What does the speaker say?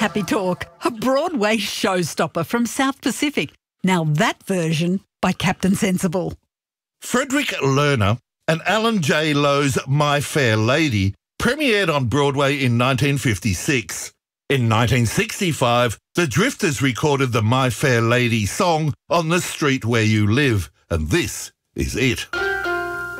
Happy Talk, a Broadway showstopper from South Pacific. Now that version by Captain Sensible. Frederick Lerner and Alan J. Lowe's My Fair Lady premiered on Broadway in 1956. In 1965, the Drifters recorded the My Fair Lady song on the street where you live, and this is it.